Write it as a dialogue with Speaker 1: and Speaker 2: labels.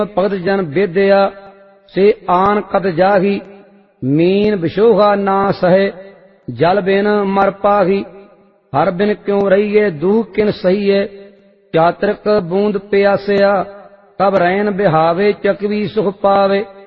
Speaker 1: ਭਗਤ ਜਨ ਬੇਦਿਆ ਸੇ ਆਨ ਕਤ ਜਾਹੀ। ਮੀਨ ਵਿਸ਼ੋਹਾ ਨਾ ਸਹੇ ਜਲ ਬਿਨ ਮਰ ਪਾਹੀ। ਹਰ ਬਿਨ ਕਿਉ ਰਹੀਏ ਦੂਹ ਕਿਨ ਸਹੀਏ। ਚਾਤ੍ਰਿਕ ਬੂੰਦ ਪਿਆਸਿਆ ਕਬ ਰੈਨ ਬਿਹਾਵੇ ਚਕਵੀ ਸੁਖ ਪਾਵੇ।